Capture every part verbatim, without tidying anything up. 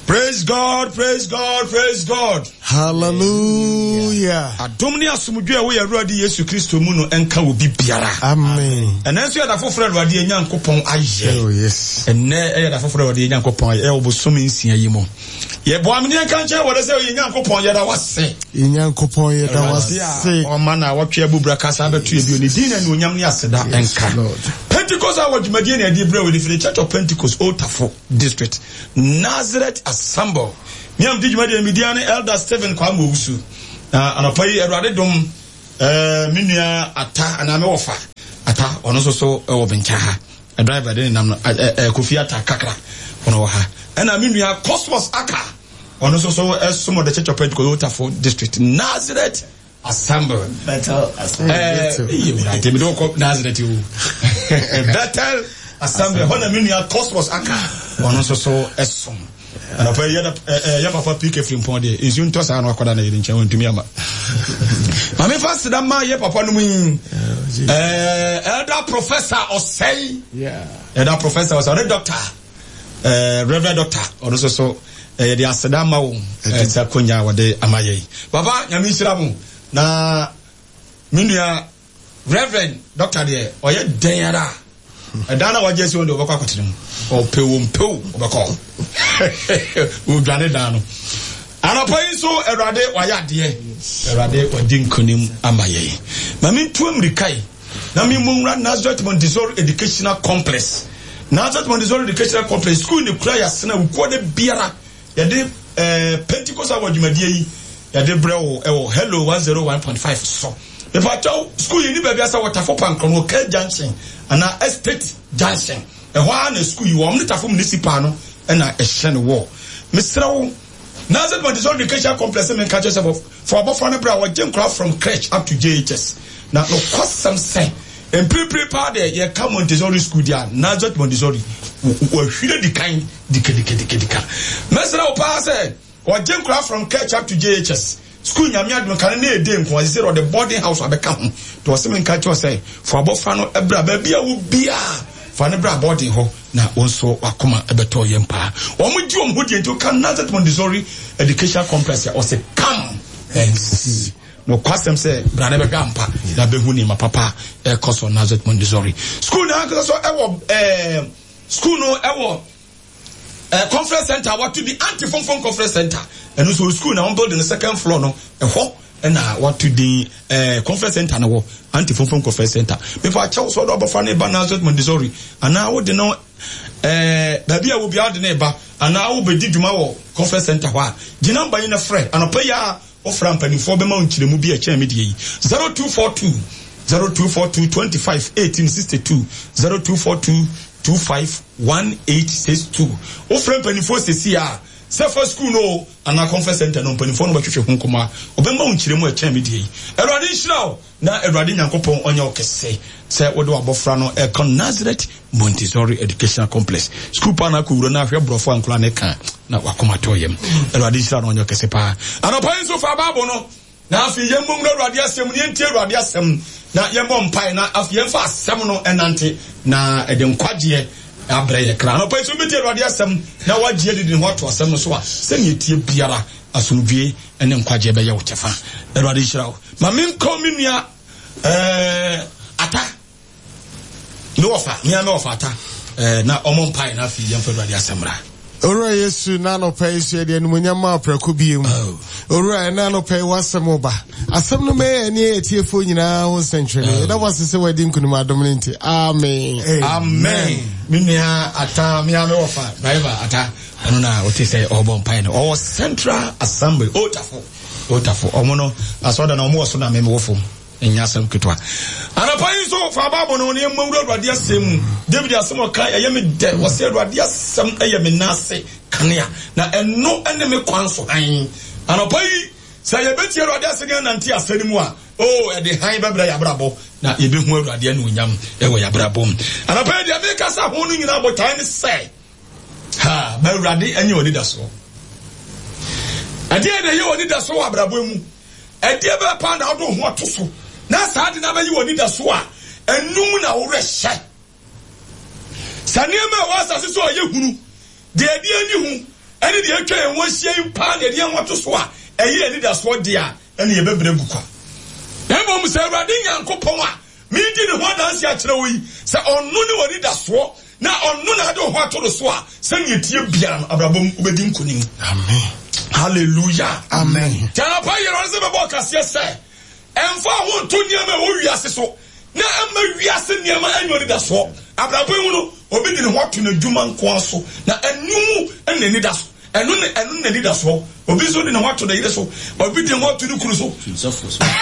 Praise God, praise God, praise God. Hallelujah. Adomni asumdwe we Awurade Yesu Kristo mu no enka obi biara. Amen. Enanso ya da foforo Awurade Nyankopon aye. Oh yes. Enne ya da foforo Awurade Nyankopon aye obosom nsia yi mu. Ye bo amne enka nche wo de se Nyankopon ye da wase. Nyankopon ye da wase. O man na wotwe abubra kasa betu ebi oni din na no nyam ne aseda enka. Pentecost our Jumadie na di bra we the Church of Pentecost Otafo district Nazareth Assemble. Me am di Jumadie media na Elder Stephen Kwamo Wusu. Na anapai Awurade dom eh menua ata ana me wofa ata ono so so e wo bencha ha. A driver dey nam no Kofi Ata kakra ono wo ha. Ana menua Cosmos Aka ono so so esumo the Church of Pentecost Otafo district Nazareth Assemble. Better Assemble. Eh, I don't call Nazareth you. Better Assemble. Hona menua Cosmos Aka ono so so esum. And I pay ya papa pick from Ponde. Is you to say no akoda na yiri nche won tumi ama. Ma me fast da ma ya papa no mu eh elder professor Osei. Yeah. Elder professor was a doctor. Eh reverend doctor ono so so eh the aseda ma wo eh sa konya wode amaye. Baba nyame hira mu na menua reverend doctor de oye denara. Adana wajesi wonde obakwa kwatene o pewo mpew obakwa o dwane dano anapai so Awurade wayade Awurade wadi nkonim amaye ma mentu amrikai na me munra Nazareth Montessori Educational Complex Nazareth Montessori Educational Complex school ni kura ya sena uko de biara yade eh Pentecost awajumadi yi yade brewo ewo hello one oh one point five so if I tell school you need asa Waterfall Pankron K Junction and na Estate Junction e ho na school you am Waterfall municipal no e na e hye ne wo Misrawo Nazareth Montessori Educational Complex men catch yourself for about four bra wa jam crowd from crèche up to J H S na no kwasam say en pre part there ye come Montessori school there Nazareth Montessori we hwire di kan dike dike dike dika Misrawo pa say wa jam crowd from crèche up to J H S school nyame adum kan na ede nko ase ro the boarding house abeka ho to wose men ka cho say for abofa no ebra ba bia wo bia fa ne bra boarding ho na wonso wakoma ebeto yempa wo mo ji om ho die nto kan Nazareth Montessori Educational Complex o se come and see no kwasem say bra ne be ampa na be hu ni ma papa e koso Nazareth Montessori school na so ewo eh school no ewo Uh, conference center what to the anti-fun-fun conference center and also school now on building the second floor no a ho and uh, what to the uh, conference center no anti-fun-fun conference center before I chose what about funny Nazareth Montessori and now would know uh baby I will be out the neighbor and now will be did my conference center why the number in a friend and a player of rampany for the mount to be a chair media zero two four two zero two four two twenty-five eighteen sixty-two zero two four two two five one eight six two. O friend penifo se si a se for school no ana conference center no penifo no batwehwe honkoma obemma unchire mu a cha medie Awurade nhyira na Awurade Nyankopon onye okese se wode abofra no e kon Nazareth Montessori Educational Complex school pa na ko wuro na ahwe brofo ankula ne kan na wakoma toyem Awurade nhyira no onye okese pa ana pa so fa babo no na afi yemmum na Awurade asem ne ntie Awurade asem na yembo mpai na afi yemfa asem no enante na ede nkwaje abreye kra no pa so beti Awurade asem na wagye didi ho to asem no so a se ne tie biara asomdwie ene nkwaje be ye wo chefa Awurade hyira wo ma menko menua eh ata no ofa me am ofa ata eh na omo mpai na afi yemfa Awurade asemra Ora Yesu na no pay so de numunyama aprako biem. Ora na no pay wasem oba. Asem no me eni etiefo nyina ho sentwele. Da was se wedding kunuma dominante. Amen. Amen. Minia ata mi ame ofa. Driver ata anu na oti say obo mpai no. O Central Assembly Otafo. Otafo. Omo no asoda na omo so na me wofo. Enyasem ketwa anapa yiso fa babo no ne mmawura Awurade asem David asem oka yeme de wose Awurade asem ayeme nase kanea na eno ene me kwanso han anapa yi sa yebeti Awurade asem na nti asanimu a oh e de han bebra ya brabo na yebe hu Awurade anu nyam e wo ya brabo anapa yi de me kasa ho no nyina botan ne say ha ba Awurade anye oni da so ade de ye oni da so abrabo mu ade be pa na do ho to so na saadi na bayi woni da so a enum na wo rehye sanema wa asase so ye hunu de ade ani hu ɛne deɛ atwa yɛn ho ahyia yi paa deɛ deɛ wɔto so a ɛyɛ anidasoɔ deɛ a ɛne yɛbɛbrɛ gu kwa na mmom sɛ Awurade Nyankopɔn a medi ne ho adanse akyerɛ wo yi sɛ ɔno ne wɔ anidasoɔ na ɔno na ade wo ho ato do so a sɛnea tie biara no abrabɔ mu wobɛdi nkonim. Amen. Hallelujah. Amen. Tanapa yɛrɛ ɔne sɛ bɛbɔ kaseɛ sɛ ɛmfa ho nto nneɛma a ɛwɔ wiase so na ɛma wiase nneɛma ɛnyɛ anidasoɔ. Abrabɔ mu no obi de ne ho ato n'adwuma nkoa so na ɛnum ɛna ani da so ɛno ne ɛno na ani da so obi so de ne ho ato ne yere so obi de ne ho ato ne kuru so obi so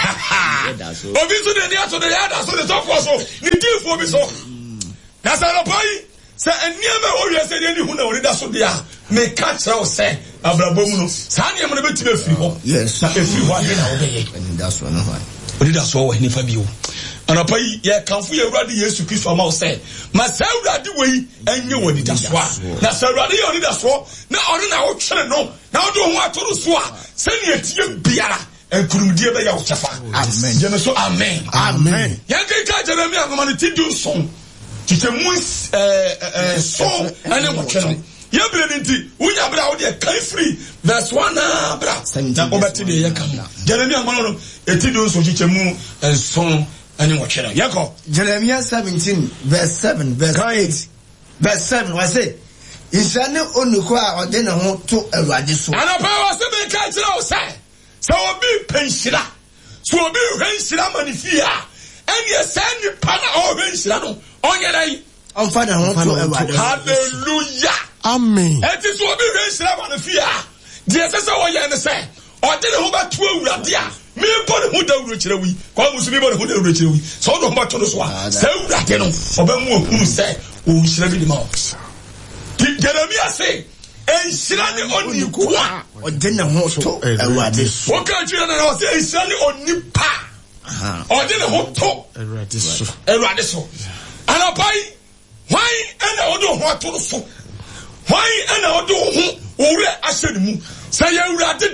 de ne ato ne yada so ne sɔfo so ne tifo bi so na sɛ ɔpai sɛ nneɛma a wɔyɛ sɛ ne hu na wɔde da so de a me ka kyerɛ wo sɛ abrabɔ mu no saa nneɛma no bɛtumi afiri hɔ yes na afiri hɔ ade na wɔbɛyɛ ani da so no hɔ wɔde da so wɔ nipa bio anapa yi yɛ kanfo yɛ Awurade Yesu Kristo ama wo sɛ ma sɛ Awurade wei ɛnyɛ wɔ nidasoɔ na sɛ Awurade yɛ onidasoɔ na ɔno na wotwere no na wode wo ho atoro so a sɛnea tie biara nkurumdie bɛyɛ wo kyɛfa. Amen. Yɛne so amen. Amen. Yɛnkeka Jeremia nwoma no ti du nson kyekyɛmu nson ɛne nwɔtwe no yɛbrɛ no nti wonya berɛ a wode ɛkan firi verse one a bra na wobɛte deɛ yɛka mu Jeremia nwoma no ɛti du nson kyekyɛmu nson ɛne nwɔtwe no yɛkɔ Jeremiah seventeen verse seven verse eight verse seven wɔ sɛ nhyira ne onukɔ a ɔde ne ho to Awurade so anapa wɔ sɛ meka kyerɛ wo sɛ sɛ obi pɛ nhyira sɛ obi hwɛ nhyira ma ne fie a ɛneɛ sɛ nnipa na ɔhwɛ nhyira no ɔnyɛ dɛn ɔmfa ne ho to Awurade. Hallelujah. Amen. Ɛti sɛ obi hwɛ nhyira ma ne fie a deɛ ɛsɛ sɛ wɔyɛ ne sɛ ɔde ne ho bɛto Awurade a mebɔ ne ho dawuro kyerɛ wi kwa musu mebɔ ne ho dawuro kyerɛ wi sɛ ɔde ho bɛto no so a sɛ Awurade no ɔbɛmu ahunu sɛ ɔnhyira bi de ma wo Jeremia se enhyira ne oniku a ɔde ne ho to Awurade so wɔka kyerɛ no na ɔsɛ enhyira ne onipa ɔde ne ho to Awurade so Awurade so anapai hwan ɛna ɔde ho ato no so hwan ɛna ɔde ho owurɛ ahyɛ ne mu sɛ yɛ Awurade